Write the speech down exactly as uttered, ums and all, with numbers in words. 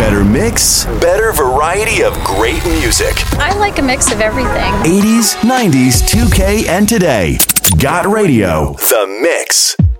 Better mix, better variety of great music. I like a mix of everything. eighties, nineties, two K, and today. Got Radio, The Mix.